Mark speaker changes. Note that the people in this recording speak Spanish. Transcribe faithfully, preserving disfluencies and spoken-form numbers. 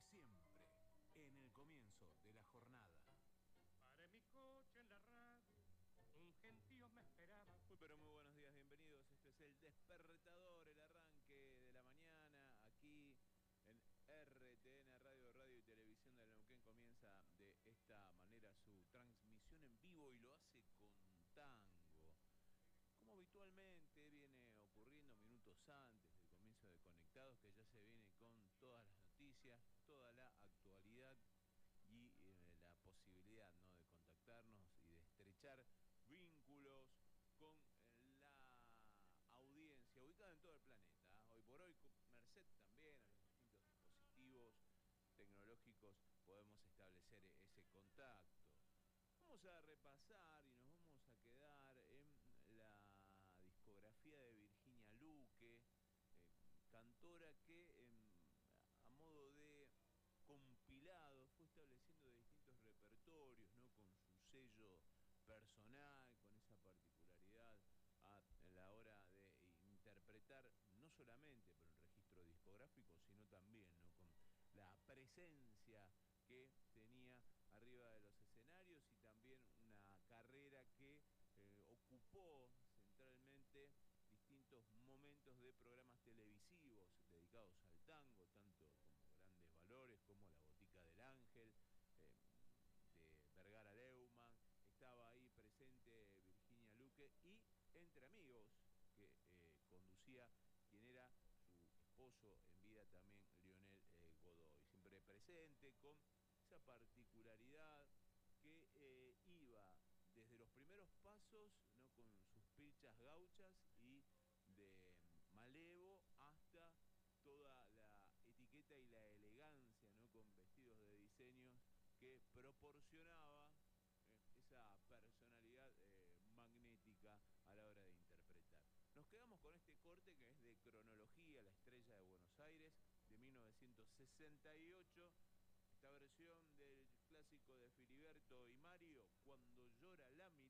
Speaker 1: siempre, en el comienzo de la jornada.
Speaker 2: Paré mi coche en la radio, un gentío me esperaba.
Speaker 3: Muy pero muy buenos días, bienvenidos. Esto es El Despertador, el arranque de la mañana aquí en R T N, Radio, Radio y Televisión de Neuquén. Comienza de esta manera su transmisión en vivo y lo hace con tango. Como habitualmente viene ocurriendo minutos antes del comienzo de Conectados, que ya se viene con todas las noticias, toda la actualidad y eh, la posibilidad, ¿no?, de contactarnos y de estrechar vínculos con eh, la audiencia ubicada en todo el planeta. Hoy por hoy, merced también a los distintos dispositivos tecnológicos, podemos establecer ese contacto. Vamos a repasar y nos vamos a quedar en la discografía de Virginia Luque, eh, cantora que eh, a modo de compilado fue estableciendo distintos repertorios, ¿no?, con su sello personal, con esa particularidad a la hora de interpretar, no solamente por el registro discográfico, sino también, ¿no?, con la presencia que tenía arriba de los escenarios y también una carrera que eh, ocupó centralmente distintos momentos de programas televisivos dedicados al tango, tanto como Grandes Valores, como La Botica del Ángel, eh, de Vergara Leumann. Estaba ahí presente Virginia Luque y Entre Amigos, que eh, conducía quien era su esposo en vida también, Lionel eh, Godoy. Siempre presente con esa particularidad que eh, iba desde los primeros pasos, ¿no?, con sus pilchas gauchas y de malevo, hasta toda la etiqueta y la elegancia, ¿no?, con vestidos de diseños que proporcionaba eh, esa personalidad eh, magnética a la hora de interpretar. Nos quedamos con este corte que es de Cronología, la estrella de Buenos Aires, de mil novecientos sesenta y ocho. Esta versión del clásico de Filiberto y Mario, Cuando llora la mirada.